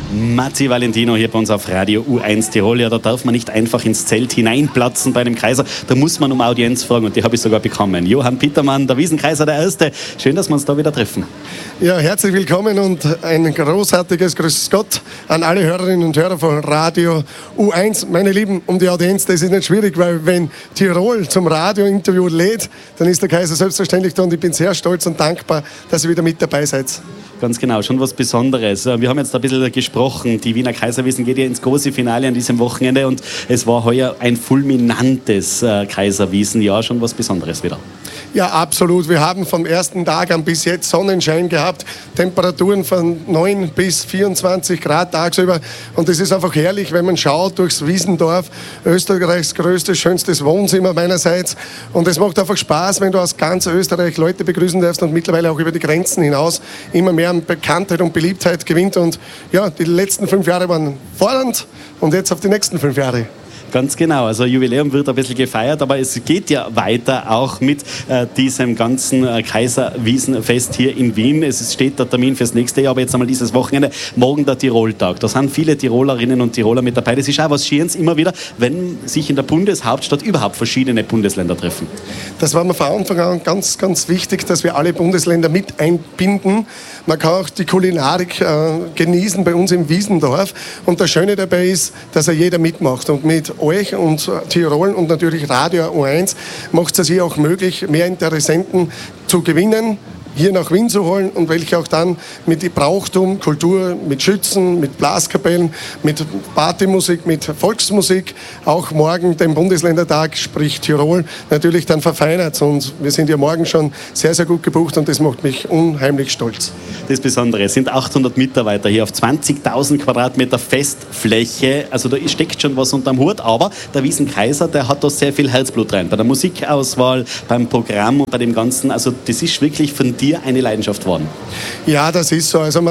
Matti Valentino hier bei uns auf Radio U1 Tirol. Ja, da darf man nicht einfach ins Zelt hineinplatzen bei dem Kaiser. Da muss man um Audienz fragen und die habe ich sogar bekommen. Johann Petermann, der Wiesenkaiser der Erste. Schön, dass wir uns da wieder treffen. Ja, herzlich willkommen und ein großartiges Grüß Gott an alle Hörerinnen und Hörer von Radio U1. Meine Lieben, um die Audienz, das ist nicht schwierig, weil wenn Tirol zum Radiointerview lädt, dann ist der Kaiser selbstverständlich da und ich bin sehr stolz und dankbar, dass ihr wieder mit dabei seid. Ganz genau, schon was Besonderes. Wir haben jetzt ein bisschen gesprochen, die Wiener Kaiserwiesen geht ja ins große Finale an diesem Wochenende und es war heuer ein fulminantes Kaiserwiesenjahr, schon was Besonderes wieder. Ja, absolut. Wir haben vom ersten Tag an bis jetzt Sonnenschein gehabt, Temperaturen von 9 bis 24 Grad tagsüber und es ist einfach herrlich, wenn man schaut durchs Wiesendorf, Österreichs größtes, schönstes Wohnzimmer meinerseits und es macht einfach Spaß, wenn du aus ganz Österreich Leute begrüßen darfst und mittlerweile auch über die Grenzen hinaus immer mehr an Bekanntheit und Beliebtheit gewinnt und ja, die letzten 5 Jahre waren fordernd und jetzt auf die nächsten 5 Jahre. Ganz genau, also Jubiläum wird ein bisschen gefeiert, aber es geht ja weiter auch mit diesem ganzen Kaiserwiesenfest hier in Wien. Es steht der Termin fürs nächste Jahr, aber jetzt einmal dieses Wochenende, morgen der Tiroltag. Da sind viele Tirolerinnen und Tiroler mit dabei. Das ist auch was Schönes immer wieder, wenn sich in der Bundeshauptstadt überhaupt verschiedene Bundesländer treffen. Das war mir von Anfang an ganz, ganz wichtig, dass wir alle Bundesländer mit einbinden. Man kann auch die Kulinarik genießen bei uns im Wiesendorf und das Schöne dabei ist, dass jeder mitmacht und mit euch und Tirol und natürlich Radio U1 macht es hier auch möglich, mehr Interessenten zu gewinnen, hier nach Wien zu holen und welche auch dann mit Brauchtum, Kultur, mit Schützen, mit Blaskapellen, mit Partymusik, mit Volksmusik auch morgen den Bundesländertag, sprich Tirol, natürlich dann verfeinert. Und wir sind ja morgen schon sehr, sehr gut gebucht und das macht mich unheimlich stolz. Das Besondere, es sind 800 Mitarbeiter hier auf 20.000 Quadratmeter Festfläche. Also da steckt schon was unterm Hut, aber der Wiesenkaiser, der hat da sehr viel Herzblut rein. Bei der Musikauswahl, beim Programm und bei dem Ganzen. Also das ist wirklich von dir eine Leidenschaft geworden. Ja, das ist so. Also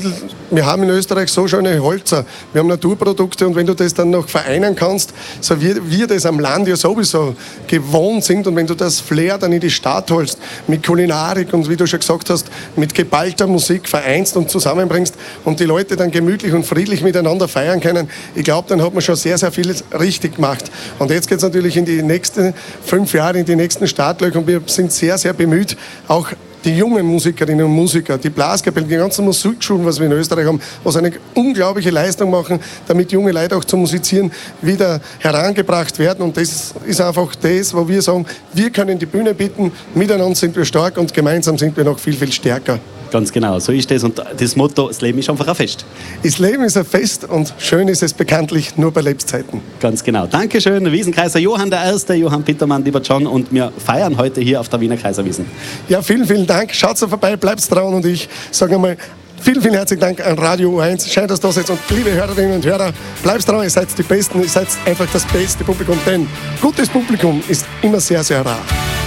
wir haben in Österreich so schöne Holzer, wir haben Naturprodukte und wenn du das dann noch vereinen kannst, so wie wir das am Land ja sowieso gewohnt sind und wenn du das Flair dann in die Stadt holst, mit Kulinarik und wie du schon gesagt hast, mit geballter Musik vereinst und zusammenbringst und die Leute dann gemütlich und friedlich miteinander feiern können, ich glaube, dann hat man schon sehr, sehr viel richtig gemacht. Und jetzt geht es natürlich in die nächsten 5 Jahre, in die nächsten Startlöcher und wir sind sehr, sehr bemüht, auch die jungen Musikerinnen und Musiker, die Blaskapellen, die ganzen Musikschulen, was wir in Österreich haben, was eine unglaubliche Leistung machen, damit junge Leute auch zum Musizieren wieder herangebracht werden. Und das ist einfach das, wo wir sagen, wir können die Bühne bieten, miteinander sind wir stark und gemeinsam sind wir noch viel, viel stärker. Ganz genau, so ist das. Und das Motto, das Leben ist einfach ein Fest. Das Leben ist ein Fest und schön ist es bekanntlich nur bei Lebzeiten. Ganz genau. Dankeschön, Wiesenkaiser Johann der Erste, Johann Petermann, lieber John. Und wir feiern heute hier auf der Wiener Kaiserwiesen. Ja, vielen, vielen Dank. Schaut so vorbei, bleibt dran und ich sage einmal, vielen, vielen herzlichen Dank an Radio U1. Schön, dass du da seid und liebe Hörerinnen und Hörer, bleibt dran, ihr seid die Besten, ihr seid einfach das beste Publikum, denn gutes Publikum ist immer sehr, sehr rar.